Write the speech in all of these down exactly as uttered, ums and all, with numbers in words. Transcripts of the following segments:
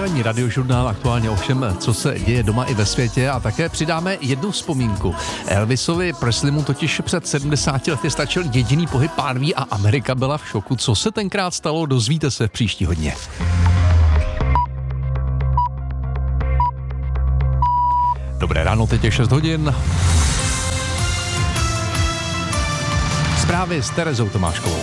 Fajní radiožurnál aktuálně o všem, co se děje doma i ve světě, a také přidáme jednu vzpomínku. Elvisovi Presleymu totiž před sedmdesáti lety stačil jediný pohyb pánví a Amerika byla v šoku. Co se tenkrát stalo, dozvíte se v příští hodině. Dobré ráno, teď je šest hodin. Zprávy s Terezou Tomáškovou.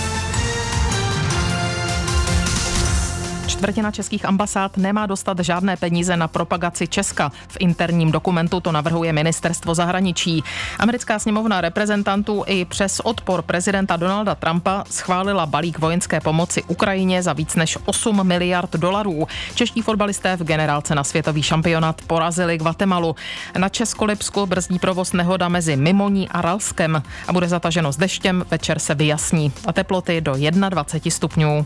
Čtvrtina českých ambasád nemá dostat žádné peníze na propagaci Česka. V interním dokumentu to navrhuje ministerstvo zahraničí. Americká sněmovna reprezentantů i přes odpor prezidenta Donalda Trumpa schválila balík vojenské pomoci Ukrajině za víc než osm miliard dolarů. Čeští fotbalisté v generálce na světový šampionát porazili Guatemalu. Na Českolipsku brzdí provoz nehoda mezi Mimoní a Ralskem a bude zataženo s deštěm, večer se vyjasní a teploty do dvacet jedna stupňů.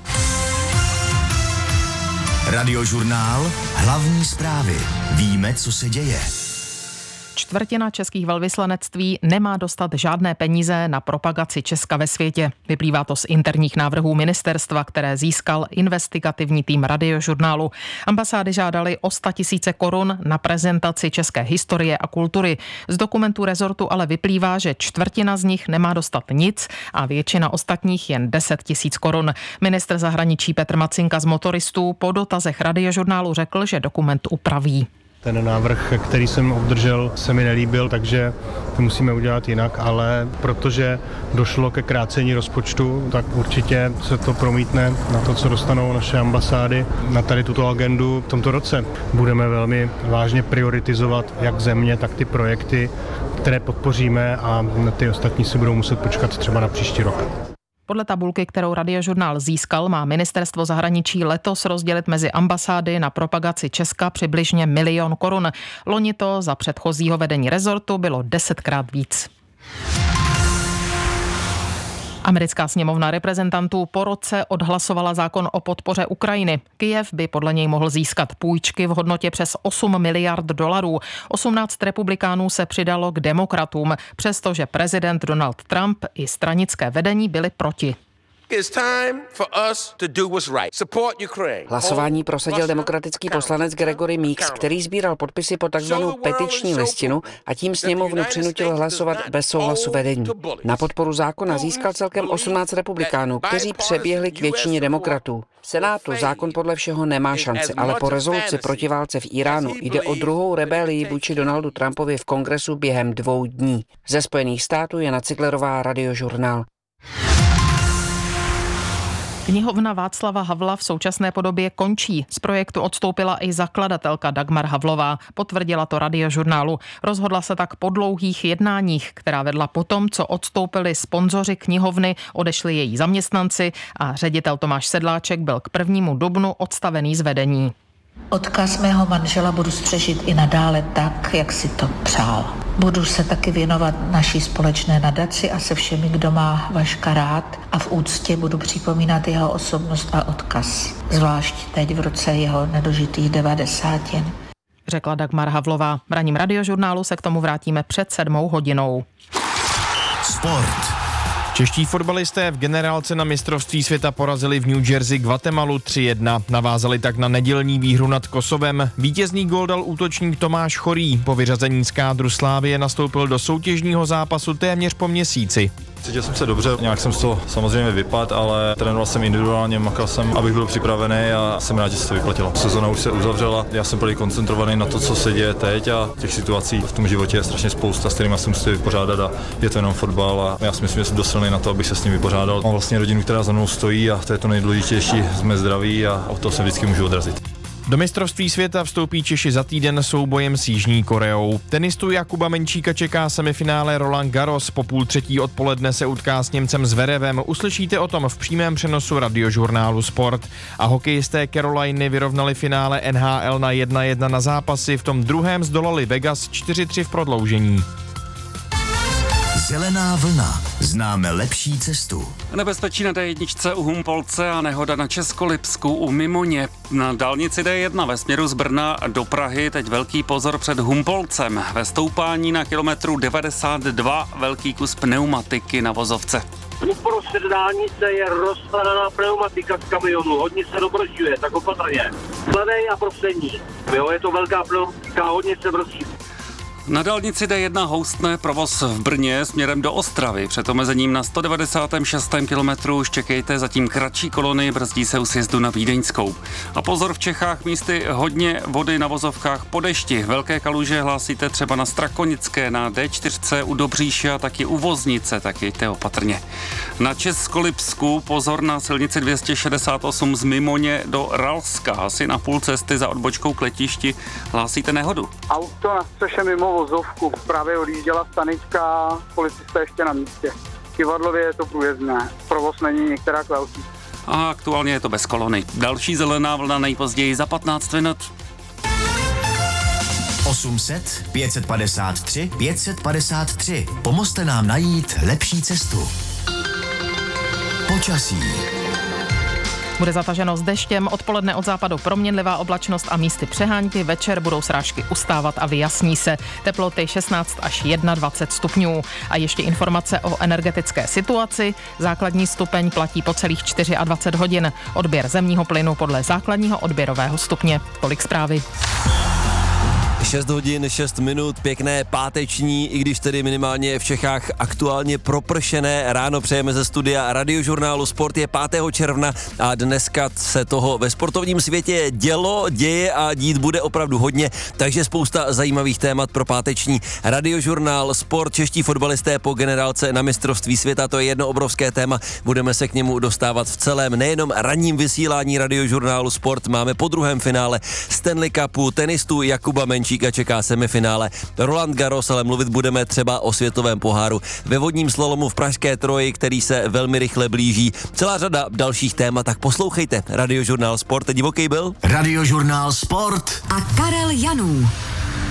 Radiožurnál, hlavní zprávy. Víme, co se děje. Čtvrtina českých velvyslanectví nemá dostat žádné peníze na propagaci Česka ve světě. Vyplývá to z interních návrhů ministerstva, které získal investigativní tým Radiožurnálu. Ambasády žádaly o sto tisíce korun na prezentaci české historie a kultury. Z dokumentů rezortu ale vyplývá, že čtvrtina z nich nemá dostat nic a většina ostatních jen deset tisíc korun. Ministr zahraničí Petr Macinka z Motoristů po dotazech Radiožurnálu řekl, že dokument upraví. Ten návrh, který jsem obdržel, se mi nelíbil, takže to musíme udělat jinak, ale protože došlo ke krácení rozpočtu, tak určitě se to promítne na to, co dostanou naše ambasády na tady tuto agendu v tomto roce. Budeme velmi vážně prioritizovat jak země, tak ty projekty, které podpoříme, a ty ostatní si budou muset počkat třeba na příští rok. Podle tabulky, kterou Radiožurnál získal, má ministerstvo zahraničí letos rozdělit mezi ambasády na propagaci Česka přibližně milion korun. Loni to za předchozího vedení rezortu bylo desetkrát víc. Americká sněmovna reprezentantů po roce odhlasovala zákon o podpoře Ukrajiny. Kyjev by podle něj mohl získat půjčky v hodnotě přes osm miliard dolarů. osmnáct republikánů se přidalo k demokratům, přestože prezident Donald Trump i stranické vedení byli proti. Hlasování prosadil demokratický poslanec Gregory Meeks, který sbíral podpisy po takzvanou petiční listinu a tím sněmovnu přinutil hlasovat bez souhlasu vedení. Na podporu zákona získal celkem osmnáct republikánů, kteří přeběhli k většině demokratů. V Senátu zákon podle všeho nemá šanci, ale po rezoluci proti válce v Iránu jde o druhou rebelii vůči Donaldu Trumpovi v kongresu během dvou dní. Ze Spojených států Jana Ciglerová, Radiožurnál. Knihovna Václava Havla v současné podobě končí. Z projektu odstoupila i zakladatelka Dagmar Havlová. Potvrdila to Radiožurnálu. Rozhodla se tak po dlouhých jednáních, která vedla potom, co odstoupili sponzoři knihovny, odešli její zaměstnanci a ředitel Tomáš Sedláček byl k prvnímu dubnu odstavený z vedení. Odkaz mého manžela budu střežit i nadále tak, jak si to přál. Budu se taky věnovat naší společné nadaci a se všemi, kdo má Vaška rád, a v úctě budu připomínat jeho osobnost a odkaz. Zvlášť teď v roce jeho nedožitých devadesátin. Řekla Dagmar Havlová. V ranním Radiožurnálu se k tomu vrátíme před sedmou hodinou. Sport. Čeští fotbalisté v generálce na mistrovství světa porazili v New Jersey Guatemalu tři jedna. Navázali tak na nedělní výhru nad Kosovem. Vítězný gól dal útočník Tomáš Chorý. Po vyřazení z kádru Slávie nastoupil do soutěžního zápasu téměř po měsíci. Cítil jsem se dobře, nějak jsem z toho samozřejmě vypadl, ale trénoval jsem individuálně, makal jsem, abych byl připravený, a jsem rád, že se to vyplatilo. Sezona už se uzavřela, já jsem byl koncentrovaný na to, co se děje teď, a těch situací v tom životě je strašně spousta, s kterými jsem musel vypořádat, a je to jenom fotbal a já si myslím, že jsem dost silný na to, abych se s ním vypořádal. Mám vlastně rodinu, která za mnou stojí, a to je to nejdůležitější, jsme zdraví a o to se vždycky můžu odrazit. Do mistrovství světa vstoupí Češi za týden soubojem s Jižní Koreou. Tenistu Jakuba Menčíka čeká semifinále Roland Garros. Po půl třetí odpoledne se utká s Němcem Zverevem. Uslyšíte o tom v přímém přenosu Radiožurnálu Sport. A hokejisté Caroliny vyrovnali finále N H L na jedna jedna na zápasy. V tom druhém zdolali Vegas čtyři tři v prodloužení. Zelená vlna. Známe lepší cestu. Nebezpečí na D jedna u Humpolce a nehoda na Českolipsku u Mimoně. Na dálnici D jedna ve směru z Brna do Prahy teď velký pozor před Humpolcem. Ve stoupání na kilometru devadesát dva velký kus pneumatiky na vozovce. Uprostřed dálnice je rozkladaná pneumatika z kamionu, hodně se dobržuje, tak opatrně. Mladej a prostřední. Jo, je to velká pneumatika, hodně se brzdí. Na dálnici D jedna houstne provoz v Brně směrem do Ostravy. Před omezením na sto devadesát šest kilometrů už čekejte zatím kratší kolony, brzdí se u sjezdu na Vídeňskou. A pozor, v Čechách místy hodně vody na vozovkách po dešti. Velké kaluže hlásíte třeba na Strakonické, na D čtyři u Dobříše a taky u Voznice, tak jděte opatrně. Na Českolipsku pozor na silnici dvě stě šedesát osm z Mimoně do Ralska. Asi na půl cesty za odbočkou k letišti hlásíte nehodu. Auto na střeše mimo vozovku, právě odjížděla stanička, policista ještě na místě. V Kivadlově je to průjezdné, provoz není některá klausí. A aktuálně je to bez kolony. Další zelená vlna nejpozději za patnáct minut. osm set, pět set padesát tři, pět set padesát tři. Pomozte nám najít lepší cestu. Počasí. Bude zataženo s deštěm, odpoledne od západu proměnlivá oblačnost a místy přehánky, večer budou srážky ustávat a vyjasní se. Teploty šestnáct až dvacet jedna stupňů. A ještě informace o energetické situaci. Základní stupeň platí po celých dvacet čtyři hodin. Odběr zemního plynu podle základního odběrového stupně. Tolik zprávy. šest hodin, šest minut, pěkné páteční, i když tedy minimálně v Čechách aktuálně propršené ráno přejeme ze studia Radiožurnálu Sport. Je pátého června a dneska se toho ve sportovním světě dělo, děje a dít bude opravdu hodně, takže spousta zajímavých témat pro páteční Radiožurnál Sport. Čeští fotbalisté po generálce na mistrovství světa, to je jedno obrovské téma, budeme se k němu dostávat v celém nejenom ranním vysílání Radiožurnálu Sport. Máme po druhém finále Stanley Cupu tenistu Jakuba Menčíka čeká semifinále Roland Garros, ale mluvit budeme třeba o světovém poháru ve vodním slalomu v Pražské Troji, který se velmi rychle blíží. Celá řada dalších témat, tak poslouchejte Radiožurnál Sport. Divoký byl Radiožurnál Sport a Karel Janů.